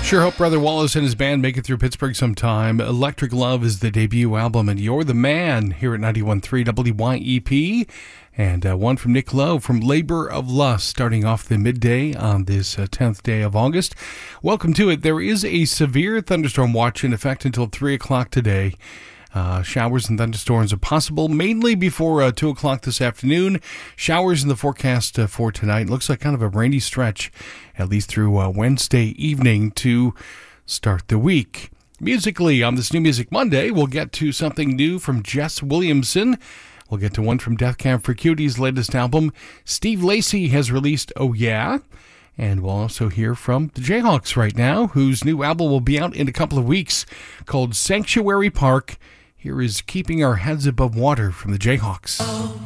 Sure hope Brother Wallace and his band make it through Pittsburgh sometime. Electric Love is the debut album, and You're the Man here at 91.3 WYEP. And one from Nick Lowe from Labor of Lust, starting off the midday on this 10th day of August. Welcome to it. There is a severe thunderstorm watch in effect until 3 o'clock today. Showers and thunderstorms are possible, mainly before 2 o'clock this afternoon. Showers in the forecast for tonight. Looks like kind of a rainy stretch, at least through Wednesday evening to start the week. Musically, on this New Music Monday, we'll get to something new from Jess Williamson. We'll get to one from Death Cab for Cutie's latest album. Steve Lacy has released Oh Yeah. And we'll also hear from the Jayhawks right now, whose new album will be out in a couple of weeks called Sanctuary Park. Here is Keeping Our Heads Above Water from the Jayhawks. Oh.